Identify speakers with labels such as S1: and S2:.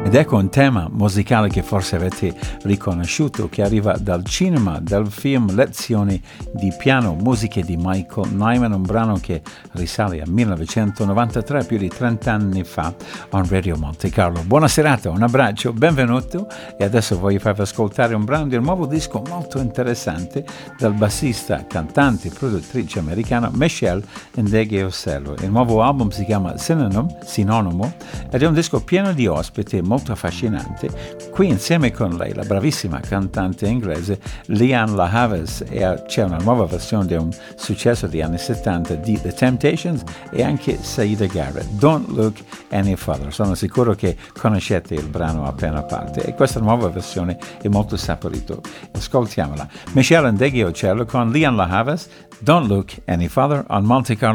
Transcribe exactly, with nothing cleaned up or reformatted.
S1: Ed ecco un tema musicale che forse avete riconosciuto, che arriva dal cinema, dal film Lezioni di piano, musiche di Michael Nyman, un brano che risale al millenovecentonovantatré, più di trenta anni fa, on Radio Monte Carlo. Buona serata, un abbraccio, benvenuto, e adesso voglio farvi ascoltare un brano del nuovo disco molto interessante del bassista, cantante e produttrice americana Meshell Ndegeocello. Il nuovo album si chiama Synonym, Sinonimo, ed è un disco pieno di ospiti molto affascinante. Qui insieme con lei la bravissima cantante inglese Lianne La Havas, e c'è una nuova versione di un successo degli anni settanta di The Temptations e anche Saida Garrett, Don't Look Any Further. Sono sicuro che conoscete il brano appena parte e questa nuova versione è molto saporito. Ascoltiamola. Meshell Ndegeocello con Lianne La Havas, Don't Look Any Further on Monte Carlo